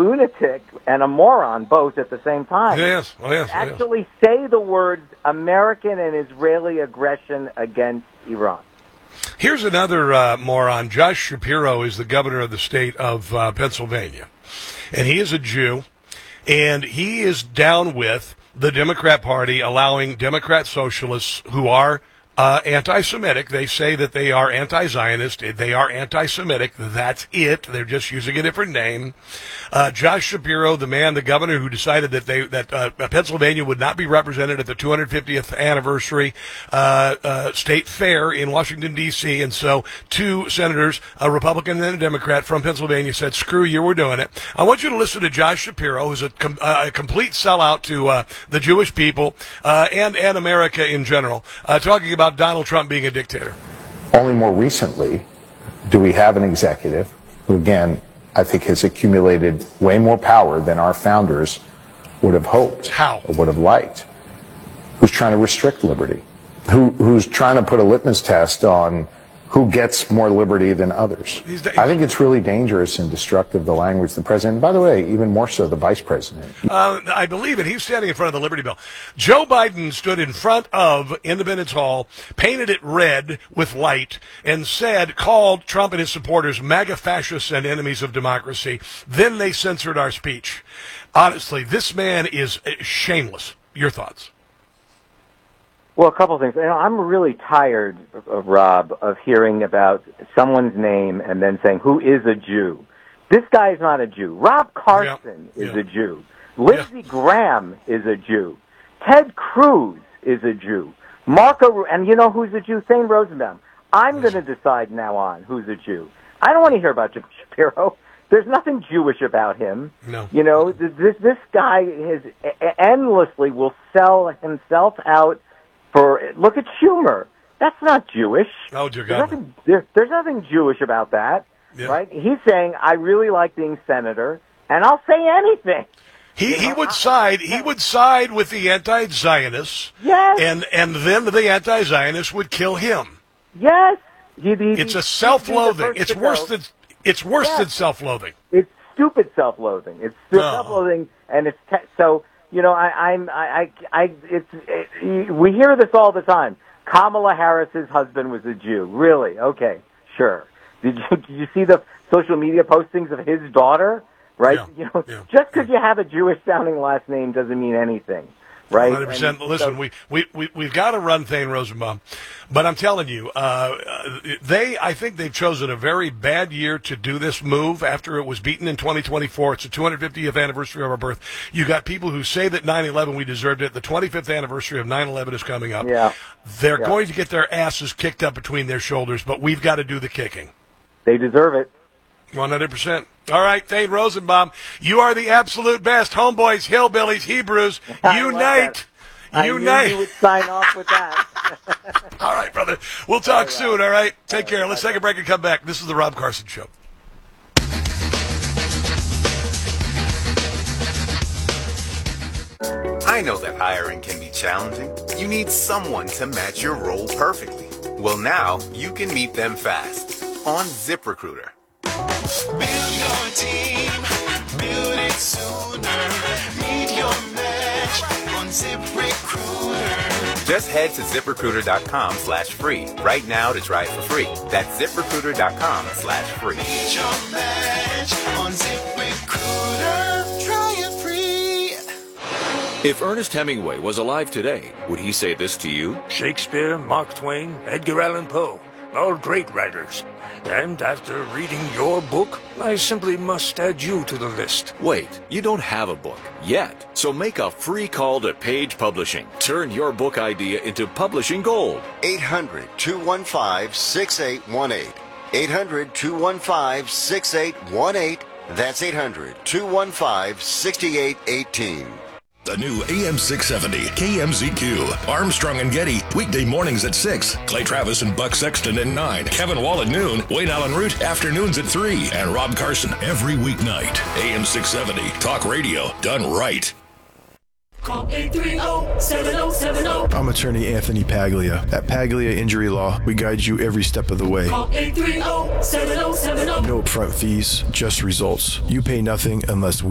lunatic and a moron both at the same time. Yes. Actually say the words American and Israeli aggression against Iran. Here's another moron. Josh Shapiro is the governor of the state of Pennsylvania, and he is a Jew, and he is down with the Democrat Party allowing Democrat socialists who are anti-Semitic. They say that they are anti-Zionist. They are anti-Semitic. That's it. They're just using a different name. Josh Shapiro, the governor who decided that Pennsylvania would not be represented at the 250th anniversary state fair in Washington, D.C., and so two senators, a Republican and a Democrat from Pennsylvania, said, screw you, we're doing it. I want you to listen to Josh Shapiro, who's a complete sellout to the Jewish people and America in general, talking about Donald Trump being a dictator. Only more recently do we have an executive who, again, I think has accumulated way more power than our founders would have hoped or would have liked, who's trying to restrict liberty, who's trying to put a litmus test on who gets more liberty than others. I think it's really dangerous and destructive, the language the president, and by the way, even more so the vice president. I believe it. He's standing in front of the Liberty Bell. Joe Biden stood in front of Independence Hall, painted it red with light, and called Trump and his supporters MAGA fascists and enemies of democracy. Then they censored our speech. Honestly, this man is shameless. Your thoughts? Well, a couple of things. I'm really tired, Rob, of hearing about someone's name and then saying, who is a Jew? This guy is not a Jew. Rob Carson is a Jew. Lindsey Graham is a Jew. Ted Cruz is a Jew. And you know who's a Jew? Thane Rosenbaum. I'm going to decide now on who's a Jew. I don't want to hear about Shapiro. There's nothing Jewish about him. No. You know, this guy endlessly will sell himself out. Look at Schumer. That's not Jewish. Oh, dear God. There's nothing Jewish about that, right? He's saying, I really like being senator, and I'll say anything. He would side with the anti-Zionists. Yes. And then the anti-Zionists would kill him. Yes. It's a self-loathing. It's worse than self-loathing. It's stupid self-loathing. It's self-loathing, and it's so. You know, we hear this all the time. Kamala Harris's husband was a Jew. Really? Okay, sure. Did you see the social media postings of his daughter? Right? Just because you have a Jewish sounding last name doesn't mean anything. Right? 100%. Listen, we've got to run Thane Rosenbaum, but I'm telling you, I think they've chosen a very bad year to do this move after it was beaten in 2024. It's the 250th anniversary of our birth. You got people who say that 9/11 we deserved it. The 25th anniversary of 9/11 is coming up. Yeah. They're going to get their asses kicked up between their shoulders, but we've got to do the kicking. They deserve it. 100%. All right, Thane Rosenbaum, you are the absolute best. Homeboys, hillbillies, Hebrews, unite. I knew you would sign off with that. All right, brother. We'll talk soon, all right? Take care. Let's take a break and come back. This is the Rob Carson Show. I know that hiring can be challenging. You need someone to match your role perfectly. Well, now you can meet them fast on ZipRecruiter. Build your team, build it sooner. Meet your match on ZipRecruiter. Just head to ZipRecruiter.com/free right now to try it for free. That's ZipRecruiter.com/free. Meet your match on ZipRecruiter. Try it free. If Ernest Hemingway was alive today, would he say this to you? Shakespeare, Mark Twain, Edgar Allan Poe, all great writers. And after reading your book, I simply must add you to the list. Wait, you don't have a book yet. So make a free call to Page Publishing. Turn your book idea into publishing gold. 800-215-6818. 800-215-6818. That's 800-215-6818. The new AM 670 KMZQ. Armstrong and Getty. Weekday mornings at 6. Clay Travis and Buck Sexton at 9. Kevin Wall at noon. Wayne Allen Root afternoons at 3. And Rob Carson every weeknight. AM 670. Talk radio done right. Call 830-7070. I'm attorney Anthony Paglia. At Paglia Injury Law, we guide you every step of the way. Call 830-7070. No upfront fees, just results. You pay nothing unless